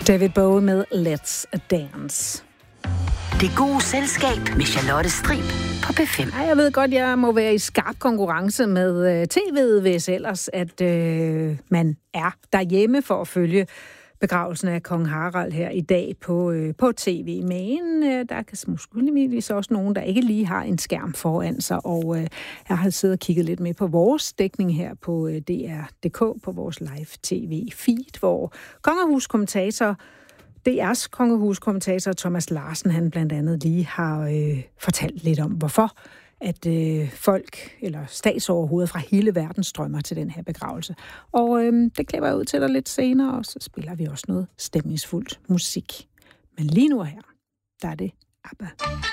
David Bowie med Let's Dance. Det gode selskab med Charlotte Strib på P5. Jeg ved godt, jeg må være i skarp konkurrence med tv'et, hvis ellers at man er derhjemme for at følge begravelsen af kong Harald her i dag på tv. Men der kan muligvis også nogen, der ikke lige har en skærm foran sig, og jeg har siddet og kigget lidt med på vores dækning her på DR.dk, på vores live-tv-feed, hvor DR's kongehuskommentator Thomas Larsen, han blandt andet lige har fortalt lidt om, hvorfor at folk eller statsoverhoveder fra hele verden strømmer til den her begravelse. Og det klipper jeg ud til dig lidt senere, og så spiller vi også noget stemningsfuldt musik. Men lige nu her, der er det ABBA.